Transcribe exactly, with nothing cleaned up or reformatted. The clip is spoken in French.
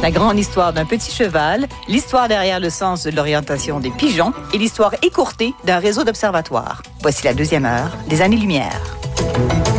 La grande histoire d'un petit cheval, l'histoire derrière le sens de l'orientation des pigeons et l'histoire écourtée d'un réseau d'observatoires. Voici la deuxième heure des Années-Lumière.